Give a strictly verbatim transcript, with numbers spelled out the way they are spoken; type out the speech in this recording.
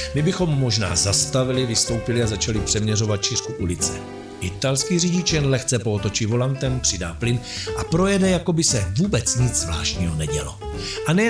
My bychom možná zastavili, vystoupili a začali přeměřovat šířku ulice. Italský řidič jen lehce pootočí volantem, přidá plyn a projede, jako by se vůbec nic zvláštního nedělo. A nejen